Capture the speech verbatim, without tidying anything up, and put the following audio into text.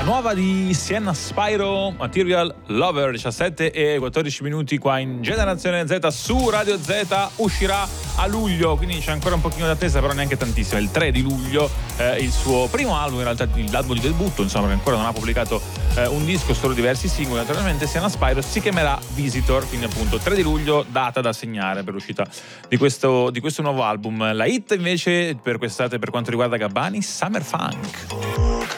nuova di Sienna Spyro, Material Lover, diciassette e quattordici minuti qua in Generazione Z su Radio Z. Uscirà a luglio, quindi c'è ancora un pochino d'attesa, però neanche tantissimo. È il tre di luglio, eh, il suo primo album, in realtà l'album di debutto, insomma, che ancora non ha pubblicato eh, un disco, solo diversi singoli. Naturalmente Sienna Spyro si chiamerà Visitor, quindi appunto tre di luglio, data da segnare per l'uscita di questo, di questo nuovo album. La hit invece per quest'estate per quanto riguarda Gabbani, Summer Funk.